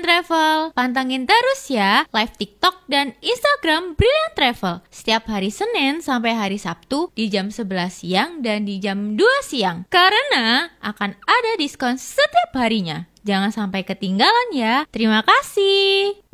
Travel. Pantengin terus ya live TikTok dan Instagram Brilliant Travel setiap hari Senin sampai hari Sabtu di jam 11 siang dan di jam 2 siang. Karena akan ada diskon setiap harinya. Jangan sampai ketinggalan ya. Terima kasih.